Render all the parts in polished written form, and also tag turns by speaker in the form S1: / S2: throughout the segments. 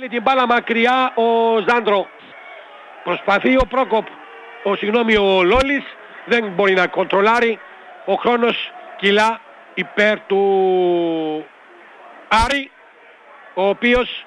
S1: Θέλει την μπάλα μακριά ο Ζάντρο. Προσπαθεί ο Λόλης. Δεν μπορεί να κοντρολάρει. Ο χρόνος κυλά υπέρ του Άρη, ο οποίος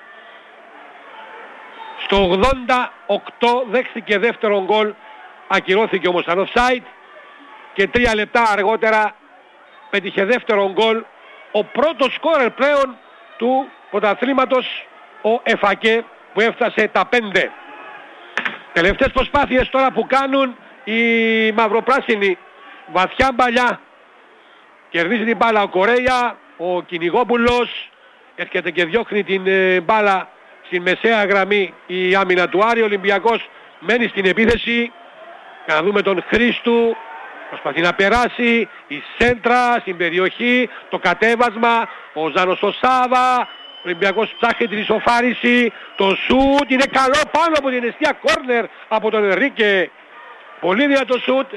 S1: στο 88 δέχθηκε δεύτερο γκολ, ακυρώθηκε όμως σαν offside και 3 λεπτά αργότερα πέτυχε δεύτερο γκολ ο πρώτος σκόρερ πλέον του πρωταθλήματος, ο Εφακέ, που έφτασε τα 5. Τελευταίες προσπάθειες τώρα που κάνουν οι μαυροπράσινοι. Βαθιά μπαλιά, κερδίζει την μπάλα ο Κορέια, ο Κυνηγόπουλος έρχεται και διώχνει την μπάλα στην μεσαία γραμμή η άμυνα του Άρη. Ο Ολυμπιακός μένει στην επίθεση. Να δούμε τον Χρήστου, προσπαθεί να περάσει, η σέντρα στην περιοχή, το κατέβασμα, ο Ζάνος ο Σάβα, ο Ολυμπιακός ψάχνει την ισοφάριση, το σούτ είναι καλό πάνω από την εστία, κόρνερ από τον Ενρίκε, πολύ δυνατό σούτ.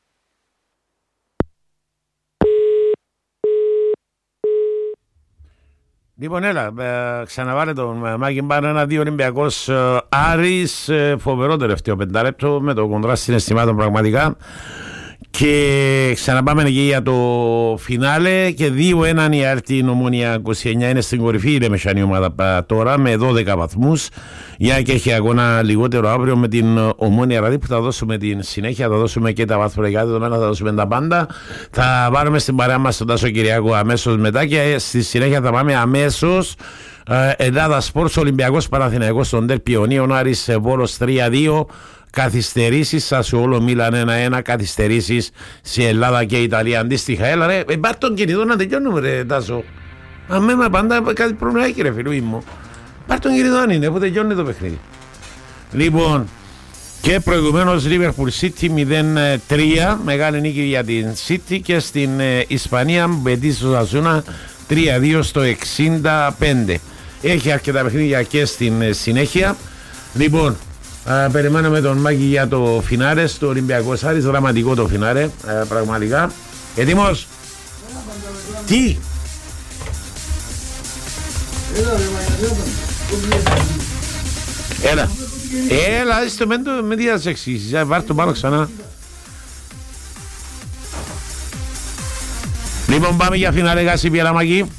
S2: Λοιπόν, έλα, ξαναβάλε τον Μάκη Μπάνα 1-2 Ολυμπιακός Άρης, φοβερό τελευταίο πεντάλεπτο με το κοντράστ συναισθημάτων πραγματικά. Και ξαναπάμε εκεί για το φινάλε και 2-1 η ΑΕΛ την Ομόνια 29, είναι στην κορυφή η μεσανή ομάδα τώρα με 12 βαθμούς. Για και έχει αγώνα λιγότερο αύριο με την Ομόνια Ραδί που θα δώσουμε την συνέχεια, θα δώσουμε και τα βαθμολογικά δεδομένα, θα δώσουμε τα πάντα. Θα πάρουμε στην παρέα μας τον Τάσο Κυριάκο αμέσως μετά και στη συνέχεια θα πάμε αμέσως Ελλάδα Σπορτς, Ολυμπιακός Παναθηναϊκός στον Ντέρμπι Ιωνίων, Άρης Βόλος 3-2. Καθυστερήσεις, Σασουόλο Μίλαν 1-1, καθυστερήσεις σε Ελλάδα και Ιταλία αντίστοιχα. Έλα ρε, πάρ' τον κινητό να τελειώνουμε ρε Τάσο. Αμέμα πάντα κάτι πρόβλημα έχει ρε φίλου μου. Πάρ' τον κινητό αν είναι που τελειώνει το παιχνίδι. Λοιπόν, και προηγουμένως Liverpool City 0-3, μεγάλη νίκη για την City, και στην Ισπανία Μπετίς Οσασούνα 3-2 στο 65. Έχει αρκετά παιχνίδια και στην συνέχεια. Λοιπόν, περιμένουμε τον Μάκη για το φινάρε στο Ολυμπιακός Άρης, δραματικό το φινάρε, πραγματικά. Έτοιμος? Τι? Έλα, είστε με τι θα σε εξηγήσεις, βάρ' το πάνω ξανά. Λοιπόν, πάμε για φινάρε, Γάση Πιεραμάκη.